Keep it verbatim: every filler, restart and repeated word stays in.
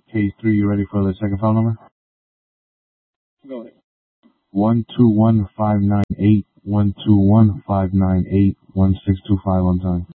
Case three, you ready for the second file number? Go ahead. One two one five nine eight one two one five nine eight one six two five on time.